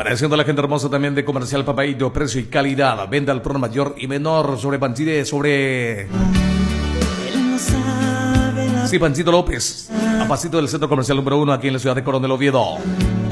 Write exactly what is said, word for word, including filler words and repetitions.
Agradeciendo a la gente hermosa también de Comercial Papaito, precio y calidad. Venda al por mayor y menor sobre Panchide, sobre... Sí, Panchito López, a pasito del centro comercial número uno aquí en la ciudad de Coronel Oviedo.